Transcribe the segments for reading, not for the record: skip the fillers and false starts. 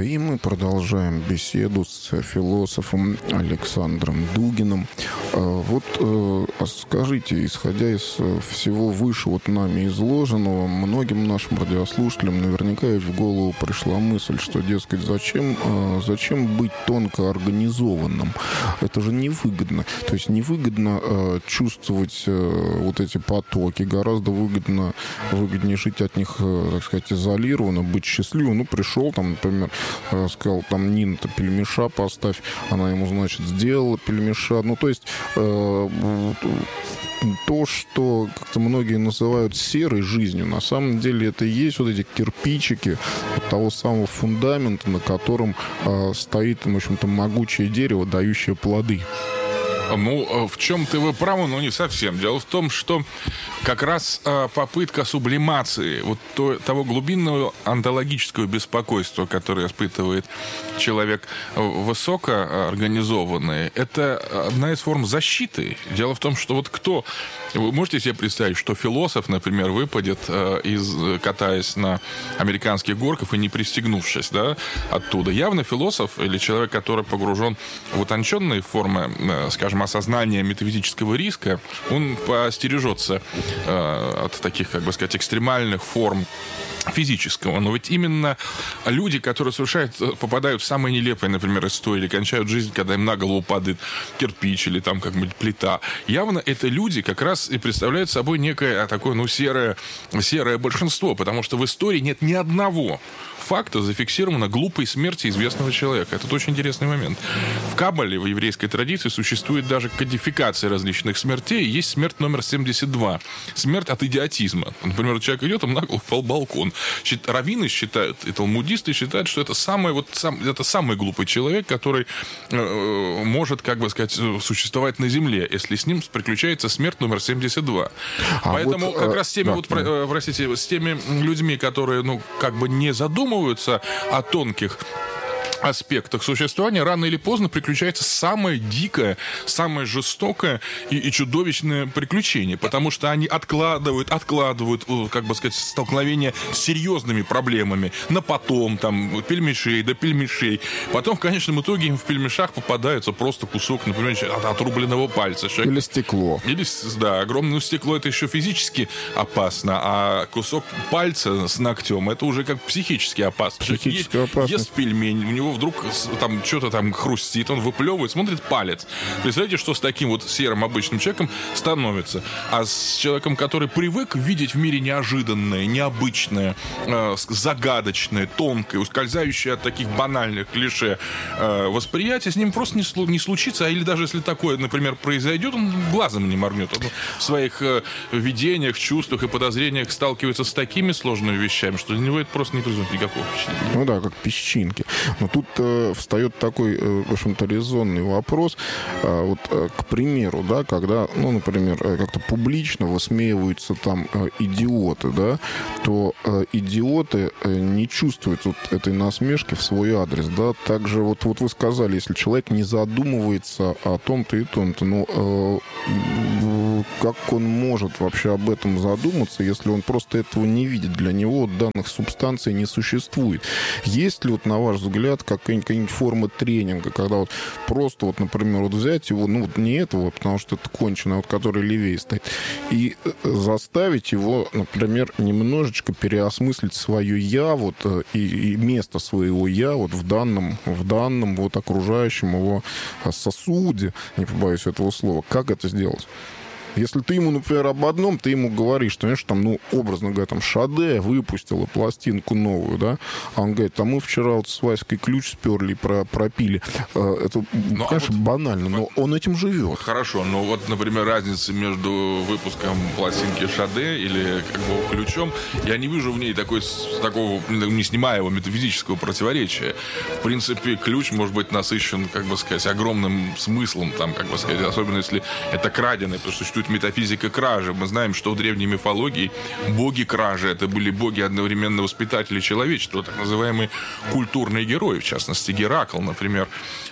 И мы продолжаем беседу с философом Александром Дугиным. Скажите, исходя из всего выше нами изложенного, многим нашим радиослушателям наверняка в голову пришла мысль, что, дескать, зачем быть тонко организованным? Это же невыгодно. То есть невыгодно чувствовать эти потоки, гораздо выгоднее жить от них, так сказать, изолированно, быть счастливым. Пришел, например, сказал, Нина, пельмеша поставь, она ему, значит, сделала пельмеша. То есть то, что как-то многие называют серой жизнью, на самом деле это и есть эти кирпичики того самого фундамента, на котором стоит, в общем-то, могучее дерево, дающее плоды. В чем-то вы правы, но не совсем. Дело в том, что как раз попытка сублимации того глубинного онтологического беспокойства, которое испытывает человек высокоорганизованный, это одна из форм защиты. Дело в том, что вы можете себе представить, что философ, например, выпадет, катаясь на американских горках и не пристегнувшись, оттуда. Явно философ или человек, который погружен в утонченные формы, скажем, осознания метафизического риска, он поостережется от таких, экстремальных форм физического. Но ведь именно люди, которые попадают в самые нелепые, например, истории, кончают жизнь, когда им на голову падает кирпич или плита, явно это люди как раз и представляют собой некое такое, серое большинство, потому что в истории нет ни одного факта зафиксировано глупой смерти известного человека. Это очень интересный момент. В Каббале, в еврейской традиции, существует даже кодификация различных смертей. Есть смерть номер 72. Смерть от идиотизма. Например, человек идет, ему на голову упал балкон. Раввины считают, и талмудисты считают, что это самый глупый человек, который может, существовать на земле, если с ним приключается смерть номер 72. Поэтому как раз с теми людьми, которые, не задумываются о тонких аспектах существования, рано или поздно приключается самое дикое, самое жестокое и чудовищное приключение, потому что они откладывают, столкновение с серьезными проблемами на потом, пельмешей до пельмешей. Потом, в конечном итоге, им в пельмешах попадается просто кусок, например, от отрубленного пальца. Или стекло. Огромное стекло — это еще физически опасно, а кусок пальца с ногтем — это уже психически опасно. Ест пельмень, у него вдруг что-то хрустит, он выплевывает, смотрит палец. Представляете, что с таким серым обычным человеком становится? А с человеком, который привык видеть в мире неожиданное, необычное, загадочное, тонкое, ускользающее от таких банальных клише восприятие, с ним просто не случится. Или даже если такое, например, произойдет, он глазом не моргнет. Он в своих видениях, чувствах и подозрениях сталкивается с такими сложными вещами, что для него это просто не производит никакого впечатления. Как песчинки. Но тут встает такой, в общем-то, резонный вопрос. К примеру, когда, например, как-то публично высмеиваются идиоты, то идиоты не чувствуют этой насмешки в свой адрес, Также вы сказали, если человек не задумывается о том-то и том-то, как он может вообще об этом задуматься, если он просто этого не видит? Для него данных субстанций не существует. Есть ли, на ваш взгляд, какая-нибудь форма тренинга, когда просто, например, взять его, не этого, потому что это конченый, который левее стоит, и заставить его, например, немножечко переосмыслить свое «я», и место своего «я» в данном окружающем его сосуде, не побоюсь этого слова. Как это сделать? Если ты ему, например, об одном, ты ему говоришь, что, знаешь, образно говоря, Шаде выпустила пластинку новую, а он говорит, мы вчера с Васькой ключ сперли и пропили. Это, конечно, банально, но он этим живет. Хорошо, но например, разница между выпуском пластинки Шаде или ключом, я не вижу в ней такого неснимаемого метафизического противоречия. В принципе, ключ может быть насыщен, огромным смыслом, особенно если это краденый, потому что существует существует метафизика кражи. Мы знаем, что в древней мифологии боги кражи — это были боги одновременно воспитатели человечества, так называемые культурные герои, в частности, Геракл, например,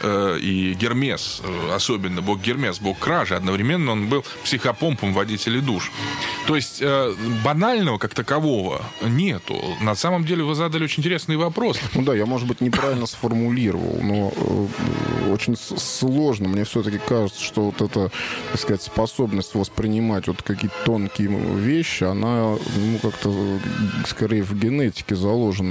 и Гермес, особенно бог Гермес, бог кражи. Одновременно он был психопомпом водителей душ. То есть банального как такового нету. На самом деле вы задали очень интересный вопрос. Ну да, я, может быть, неправильно сформулировал, но очень сложно. Мне все-таки кажется, что вот эта, так сказать, способность воспринимать вот какие-то тонкие вещи, она как-то скорее в генетике заложена,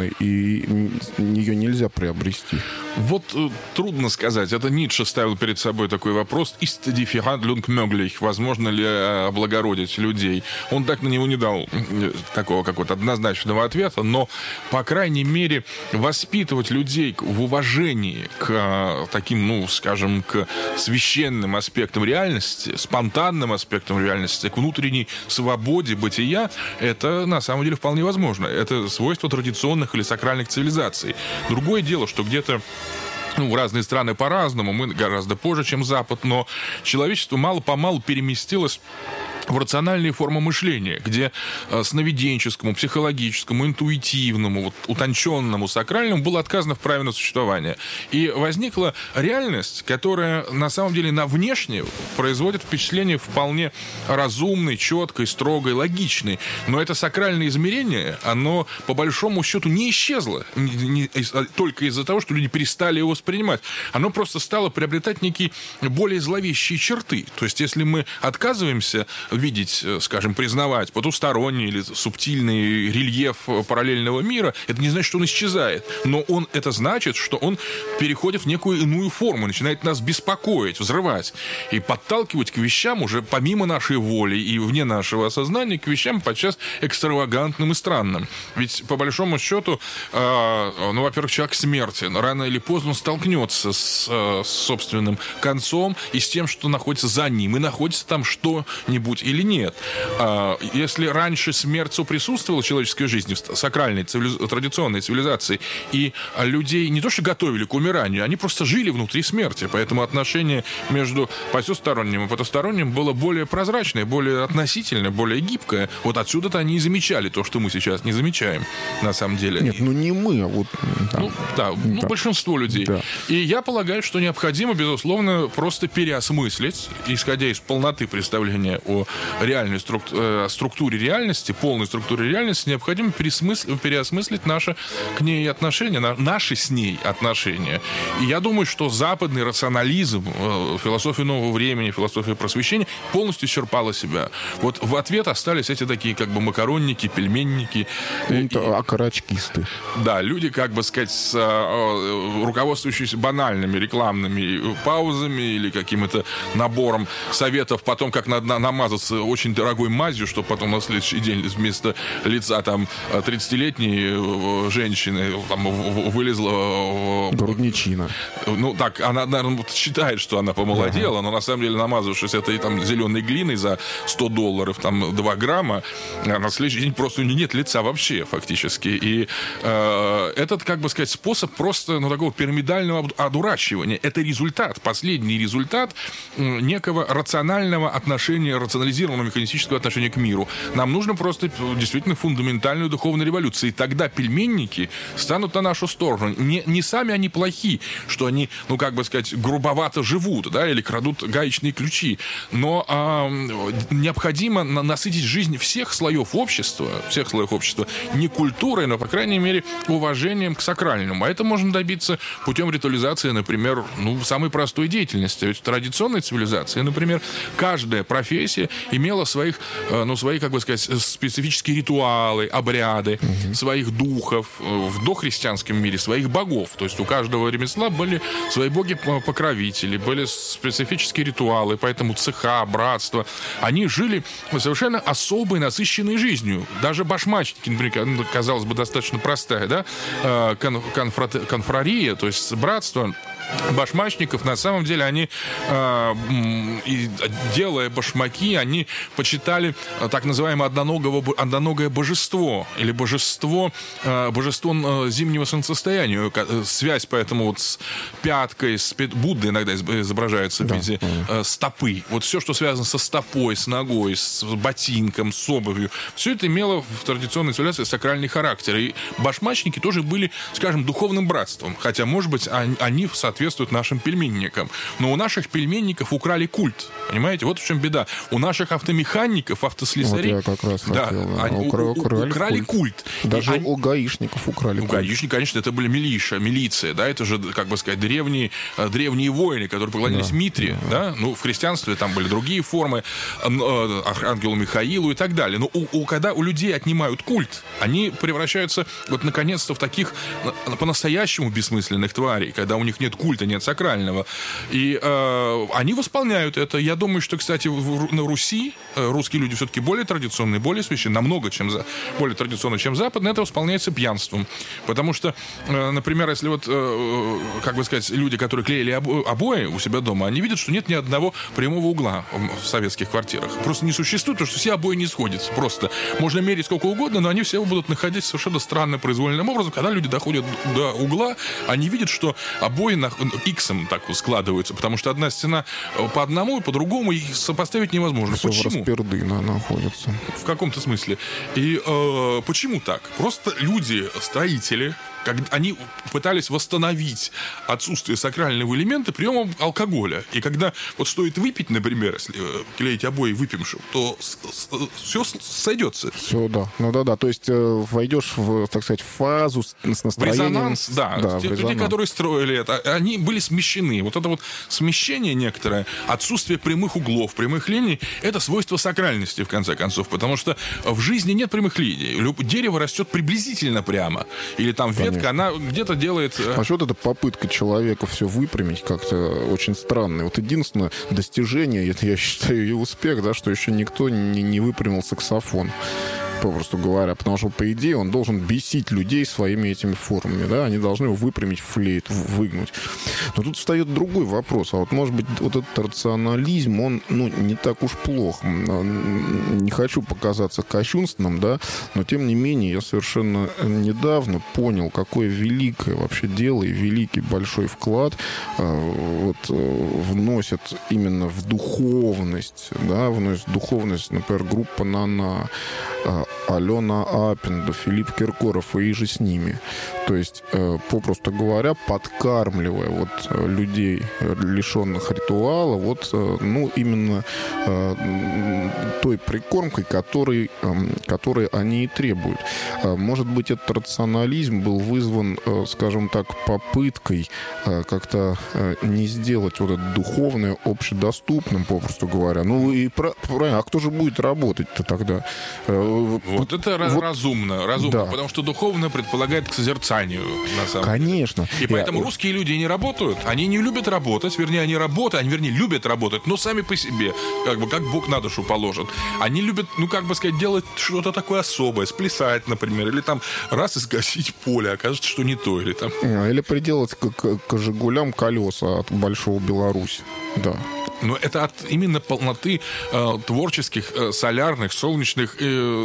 и ее нельзя приобрести. Вот трудно сказать. Это Ницше ставил перед собой такой вопрос: «Ist die Verhandlung möglich?» Возможно ли облагородить людей? Он так на него не дал такого какого-то однозначного ответа, но, по крайней мере, воспитывать людей в уважении к таким, ну, скажем, к священным аспектам реальности, спонтанным аспектам реальности, к внутренней свободе бытия, это на самом деле вполне возможно. Это свойство традиционных или сакральных цивилизаций. Другое дело, что где-то разные страны по-разному, мы гораздо позже, чем Запад, но человечество мало-помалу переместилось в рациональные формы мышления, где сновиденческому, психологическому, интуитивному, вот, утонченному, сакральному было отказано в праве на существование. И возникла реальность, которая на самом деле на внешне производит впечатление вполне разумной, четкой, строгой, логичной. Но это сакральное измерение, оно по большому счету не исчезло только из-за того, что люди перестали его воспринимать. Оно просто стало приобретать некие более зловещие черты. То есть если мы отказываемся видеть, скажем, признавать потусторонний или субтильный рельеф параллельного мира, это не значит, что он исчезает. Но это значит, что он переходит в некую иную форму, начинает нас беспокоить, взрывать и подталкивать к вещам уже помимо нашей воли и вне нашего осознания, к вещам подчас экстравагантным и странным. Ведь, по большому счету, во-первых, человек смертен. Рано или поздно он столкнется с собственным концом и с тем, что находится за ним. И находится там что-нибудь или нет. Если раньше смерть соприсутствовала в человеческой жизни, в сакральной, традиционной цивилизации, и людей не то что готовили к умиранию, они просто жили внутри смерти. Поэтому отношение между посесторонним и потусторонним было более прозрачное, более относительное, более гибкое. Вот отсюда-то они и замечали то, что мы сейчас не замечаем, на самом деле. Нет, не мы, а вот... Да. Большинство людей. Да. И я полагаю, что необходимо, безусловно, просто переосмыслить, исходя из полноты представления о реальной структуре реальности, полной структуре реальности, необходимо переосмыслить наше к ней отношение, наши с ней отношения. И я думаю, что западный рационализм, философия нового времени, философия просвещения полностью исчерпала себя. Вот в ответ остались эти такие как бы макаронники, пельменники. Окорочкисты. Да, люди, как бы сказать, руководствующиеся банальными рекламными паузами или каким-то набором советов потом, как намазаться очень дорогой мазью, чтобы потом на следующий день вместо лица там 30-летней женщины там вылезла... Грудничина. Ну, так, она, наверное, считает, что она помолодела, но на самом деле, намазавшись этой там зеленой глиной за $100, там 2 грамма, на следующий день просто у нее нет лица вообще, фактически. И этот, как бы сказать, способ просто, такого пирамидального одурачивания. Это результат, последний результат некого рационального отношения, рационализированного механистического отношения к миру. Нам нужно просто действительно фундаментальную духовную революцию. И тогда пельменники станут на нашу сторону. Не сами они плохи, что они, как бы сказать, грубовато живут, да, или крадут гаечные ключи. Но необходимо насытить жизнь всех слоев общества, не культурой, но, по крайней мере, уважением к сакральному. А это можно добиться путем ритуализации, например, самой простой деятельности. Ведь в традиционной цивилизации, например, каждая профессия имела свои, как бы сказать, специфические ритуалы, обряды, своих духов, в дохристианском мире своих богов. То есть у каждого ремесла были свои боги-покровители, были специфические ритуалы, поэтому цеха, братства. Они жили совершенно особой, насыщенной жизнью. Даже башмачники, например, казалось бы, достаточно простая, да, конфрария, то есть братство, башмачников, на самом деле, они, делая башмаки, они почитали так называемое одноногое божество, или божество зимнего солнцестояния. Связь поэтому вот с пяткой, Будда иногда изображается в виде стопы. Вот все, что связано со стопой, с ногой, с ботинком, с обувью, все это имело в традиционной цивилизации сакральный характер. И башмачники тоже были, скажем, духовным братством. Хотя, может быть, они соответствуют нашим пельменникам. Но у наших пельменников украли культ. Понимаете? Вот в чем беда. У наших автомехаников, автослесарей... Вот я как раз хотел. Украли культ. Даже у гаишников украли культ. У гаишников, конечно, это были милиция, да, это же, как бы сказать, древние воины, которые поклонялись Митре, да, ну, в христианстве там были другие формы, архангелу Михаилу и так далее. Но когда у людей отнимают культ, они превращаются, вот, наконец-то, в таких по-настоящему бессмысленных тварей, когда у них нет культа, нет сакрального. И они восполняют это. Я думаю, что, кстати, на Руси русские люди все-таки более традиционные, более священные, намного более традиционные, чем западные. Это восполняется пьянством. Потому что, например, если вот, как бы сказать, люди, которые клеили обои у себя дома, они видят, что нет ни одного прямого угла в советских квартирах. Просто не существует, потому что все обои не сходятся. Просто можно мерить сколько угодно, но они все будут находиться совершенно странно произвольным образом. Когда люди доходят до угла, они видят, что обои иксом так складываются, потому что одна стена по одному и по другому, их сопоставить невозможно. Все почему? В распердына находится. В каком-то смысле. И почему так? Просто люди, строители, они пытались восстановить отсутствие сакрального элемента приемом алкоголя. И когда вот стоит выпить, например, если клеить обои выпившим, то все сойдется. Все, да. Ну да. То есть войдешь в, так сказать, фазу с настроением. В резонанс, да. Те люди, которые строили это, они были смещены. Вот это вот смещение некоторое, отсутствие прямых углов, прямых линий, это свойство сакральности, в конце концов. Потому что в жизни нет прямых линий. Дерево растет приблизительно прямо. Или там ветка, она где-то делает... А что вот эта попытка человека все выпрямить как-то очень странная. Вот единственное достижение, это, я считаю, и успех, да, что еще никто не выпрямил саксофон. Попросту говоря, потому что, по идее, он должен бесить людей своими этими формами, да, они должны его выпрямить, флейту, выгнуть. Но тут встает другой вопрос, а вот, может быть, вот этот рационализм, он, не так уж плох. Не хочу показаться кощунственным, да, но, тем не менее, я совершенно недавно понял, какое великое вообще дело и великий большой вклад вносят именно в духовность, да, например, группа «Нана», Алена Аппенда, Филипп Киркоров и же с ними. То есть, попросту говоря, подкармливая вот людей, лишенных ритуала, вот, именно той прикормкой, которой они и требуют. Может быть, этот рационализм был вызван, скажем так, попыткой как-то не сделать вот это духовное общедоступным, попросту говоря. А кто же будет работать-то тогда? Вот это разумно, да. Потому что духовное предполагает к созерцанию, на самом деле. Конечно. И поэтому русские люди не работают, они не любят работать, они работают, они любят работать, но сами по себе, как Бог на душу положит. Они любят, делать что-то такое особое, сплясать, например, или там раз и сгасить поле, окажется, что не то, или там... Или приделать к «Жигулям» колеса от Большого Беларусь, да. Но это от именно полноты творческих, солярных, солнечных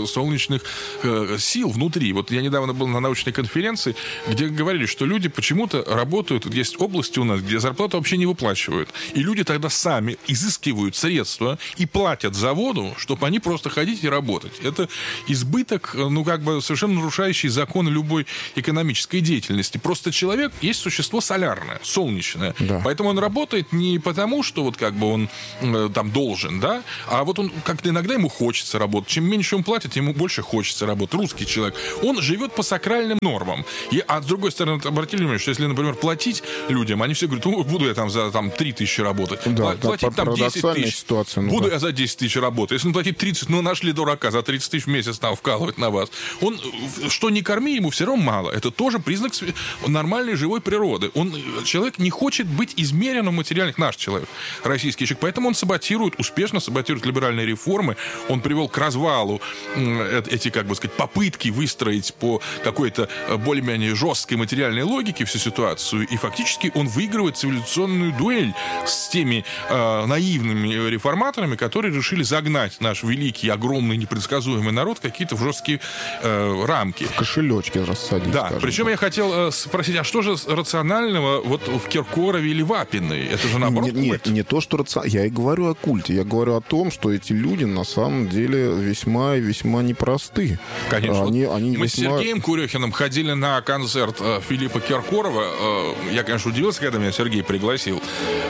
сил внутри. Вот я недавно был на научной конференции, где говорили, что люди почему-то работают, есть области у нас, где зарплату вообще не выплачивают. И люди тогда сами изыскивают средства и платят заводу, чтобы они просто ходить и работать. Это избыток, совершенно нарушающий законы любой экономической деятельности. Просто человек есть существо солярное, солнечное. Да. Поэтому он работает не потому, что он там должен, да, а вот он как-то иногда ему хочется работать. Чем меньше он платит, ему больше хочется работать. Русский человек, он живет по сакральным нормам. А с другой стороны, обратили внимание, что если, например, платить людям, они все говорят, буду я там за 3 тысячи работать. Да, платить там 10 тысяч. Ситуация, буду я за 10 тысяч работать. Если платить 30, нашли дурака, за 30 тысяч в месяц там вкалывать на вас. Он, что не корми, ему все равно мало. Это тоже признак нормальной живой природы. Человек не хочет быть измеренным в материальных, наш человек, российский близкий человек. Поэтому он успешно саботирует либеральные реформы. Он привел к развалу эти, как бы сказать, попытки выстроить по какой-то более-менее жесткой материальной логике всю ситуацию. И фактически он выигрывает цивилизационную дуэль с теми наивными реформаторами, которые решили загнать наш великий, огромный, непредсказуемый народ в какие-то жесткие рамки. В кошелечке рассадить. Да, причем я хотел спросить, а что же рационального вот в Киркорове или Вапиной? Это же наоборот Нет, не то, что рационально. Я и говорю о культе. Я говорю о том, что эти люди на самом деле весьма и весьма непросты. Конечно. Они Мы с Сергеем Курехиным ходили на концерт Филиппа Киркорова. Я, конечно, удивился, когда меня Сергей пригласил.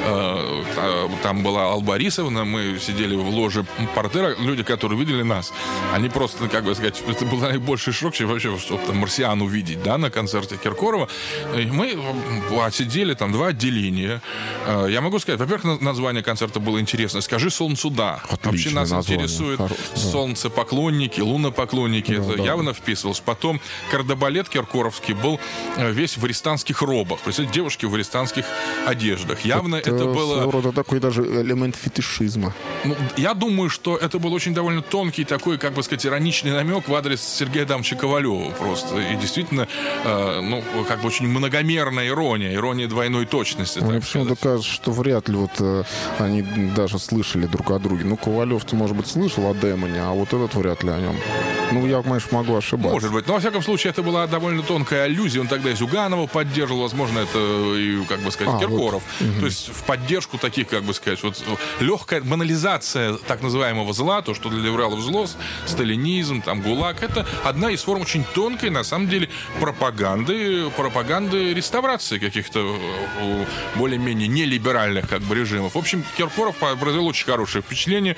Там была Алла Борисовна, мы сидели в ложе портера. Люди, которые видели нас, они просто, как бы сказать, это был наибольший шок, чем вообще что-то марсиан увидеть, да, на концерте Киркорова. И мы отсидели там 2 отделения. Я могу сказать, во-первых, название концерта было интересно. «Скажи солнцу да». Отличное вообще нас название. интересует солнцепоклонники, лунопоклонники. Да, это да. явно вписывалось. Потом кардебалет киркоровский был весь в арестанских робах. Представляете, девушки в арестанских одеждах. Явно это было... своего рода такой даже элемент фетишизма. Ну, я думаю, что это был очень довольно тонкий такой, как бы сказать, ироничный намек в адрес Сергея Адамовича Ковалева просто. И действительно, как бы очень многомерная ирония двойной точности. Мне почему-то кажется, что вряд ли они даже слышали друг о друге. Ну, Ковалев-то, может быть, слышал о Демоне, а вот этот вряд ли о нем. Ну, я, конечно, могу ошибаться. Может быть. Но, во всяком случае, это была довольно тонкая аллюзия. Он тогда и Зюганова поддерживал. Возможно, это и, как бы сказать, Киркоров. Вот. То есть в поддержку таких, как бы сказать, вот легкая банализация так называемого зла, то, что для либералов зло, сталинизм, там, ГУЛАГ, это одна из форм очень тонкой, на самом деле, пропаганды реставрации каких-то более-менее нелиберальных, как бы, режимов. В общем, Киркоров произвел очень хорошее впечатление.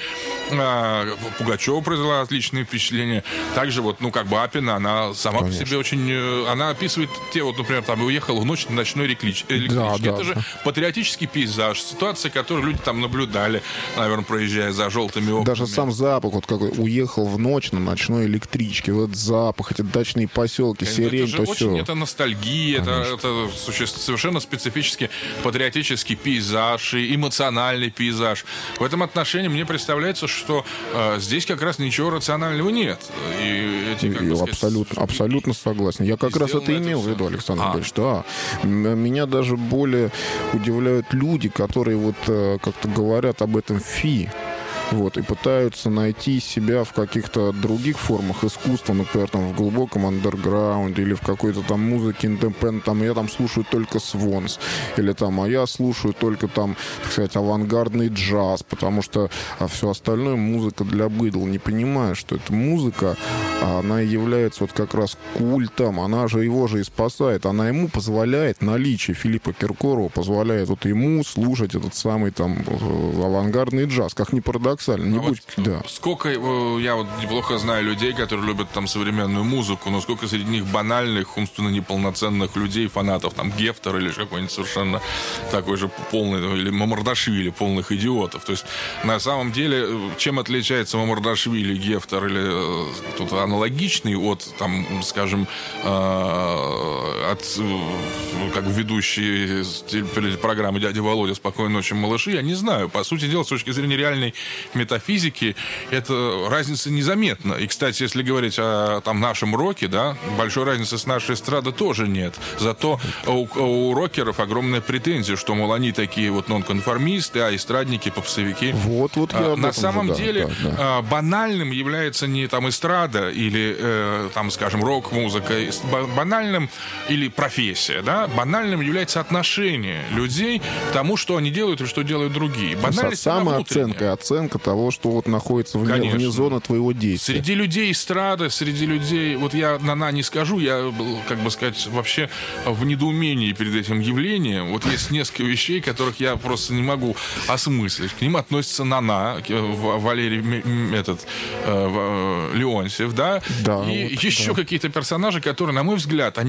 Пугачева произвела отличное впечатление. Также вот, как бы Апина, она сама по себе очень... Она описывает например, там, уехала в ночь на ночной электричке. Да, это же патриотический пейзаж, ситуация, которую люди там наблюдали, наверное, проезжая за желтыми окнами. Даже сам запах, вот какой, уехал в ночь на ночной электричке, вот запах, эти дачные поселки, сирень, это то же все. очень, это ностальгия, это совершенно специфический патриотический пейзаж и эмоциональный пейзаж. В этом отношении мне представляется, что здесь как раз ничего рационального нет. И эти, как бы сказать, абсолютно согласен. Я как раз это имел в виду, Александр Ильич. Да. Меня даже более удивляют люди, которые вот как-то говорят об этом фи. Вот, и пытаются найти себя в каких-то других формах искусства, например, там, в глубоком андерграунде или в какой-то там музыке индепендент, там, я там слушаю только Свонс, или там, а я слушаю только там, так сказать, авангардный джаз, потому что все остальное музыка для быдла. Не понимаю, что это музыка, она является вот как раз культом, она же его же и спасает, она ему позволяет, наличие Филиппа Киркорова позволяет вот ему слушать этот самый там авангардный джаз, как ни парадоксально. Сколько я вот неплохо знаю людей, которые любят там современную музыку, но сколько среди них банальных, умственно неполноценных людей, фанатов там Гефтера или какой-нибудь совершенно такой же полный, или Мамардашвили, полных идиотов. То есть на самом деле, чем отличается Мамардашвили, Гефтер или тут аналогичный от, там, скажем, от как бы ведущий программы «Дядя Володя. Спокойной ночи, малыши», я не знаю. По сути дела, с точки зрения реальной метафизики, эта разница незаметна. И, кстати, если говорить о там, нашем роке, да, большой разницы с нашей эстрадой тоже нет. Зато у рокеров огромная претензия, что, мол, они такие вот нонконформисты, а эстрадники, попсовики. На самом деле банальным является не там эстрада или, там, скажем, рок-музыка. Банальным или профессия, да? Банальным является отношение людей к тому, что они делают и что делают другие. Банальность самооценка, оценка того, что вот находится вне зоны твоего действия. Среди людей эстрады, среди людей... Вот я не скажу, я, как бы сказать, вообще в недоумении перед этим явлением. Вот есть несколько вещей, которых я просто не могу осмыслить. К ним относится Валерий Леонтьев, да? И вот, еще какие-то персонажи, которые, на мой взгляд, они